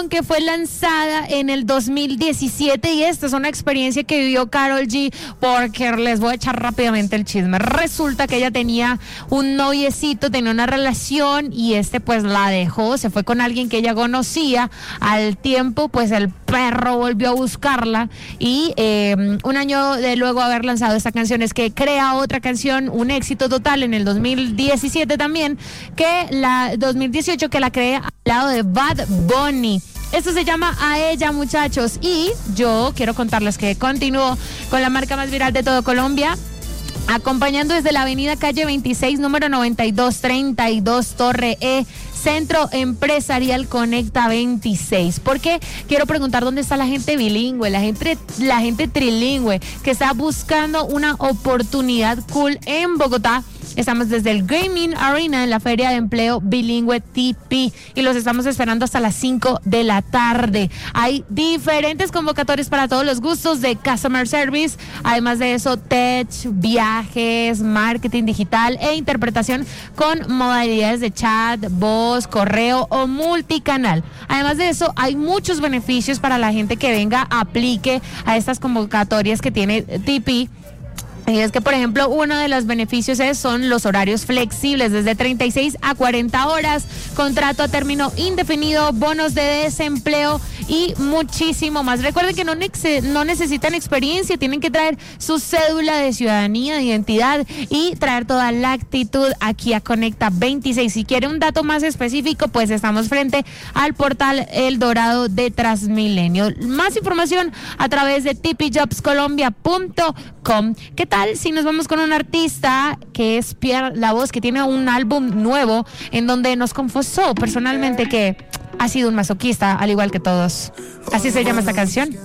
que fue lanzada en el 2017 y esta es una experiencia que vivió Karol G, porque les voy a echar rápidamente el chisme. Resulta que ella tenía un noviecito, tenía una relación y pues la dejó, se fue con alguien que ella conocía. Al tiempo pues el perro volvió a buscarla y un año de luego haber lanzado esta canción es que crea otra canción, un éxito total en el 2017 también, que la 2018 que la crea al lado de Bad Bunny. Esto se llama A Ella, muchachos, y yo quiero contarles que continúo con la marca más viral de todo Colombia, acompañando desde la avenida calle 26, número 9232, Torre E, Centro Empresarial Conecta 26. Porque quiero preguntar dónde está la gente bilingüe, la gente trilingüe, que está buscando una oportunidad cool en Bogotá. Estamos desde el Gaming Arena en la Feria de Empleo Bilingüe TP y los estamos esperando hasta las 5 de la tarde. Hay diferentes convocatorias para todos los gustos de Customer Service, además de eso, tech, viajes, marketing digital e interpretación con modalidades de chat, voz, correo o multicanal. Además de eso, hay muchos beneficios para la gente que venga, aplique a estas convocatorias que tiene TP. Y es que, por ejemplo, uno de los beneficios son los horarios flexibles, desde 36 a 40 horas, contrato a término indefinido, bonos de desempleo y muchísimo más. Recuerden que no necesitan experiencia, tienen que traer su cédula de ciudadanía, de identidad y traer toda la actitud aquí a Conecta 26. Si quiere un dato más específico, pues estamos frente al portal El Dorado de Transmilenio. Más información a través de tipijobscolombia.com. ¿Qué tal si nos vamos con un artista que es Pierre La Voz, que tiene un álbum nuevo en donde nos confesó personalmente que ha sido un masoquista al igual que todos? Así se llama esta canción.